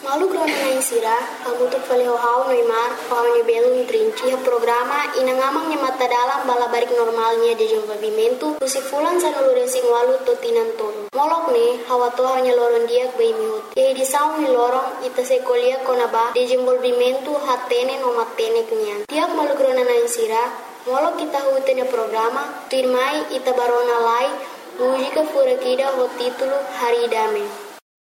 Malu grona na insira, hamutuk fale hau Neymar, hau ni belum trinci ha programa inangamang ni mata dalam bala barik normalnya de desenvolvimento, fulan sa nuluresing walu totinan tolo. Molok ne, hawa to hanya loron diak bai mihut. Ye di saung ni lorong ita sekolia konaba de desenvolvimento hatene no matene kenyan. Tiap malu grona na insira, molok kita hutenya programa, firmai ita barona lai, mujika furakida ho titulo Hari Dame.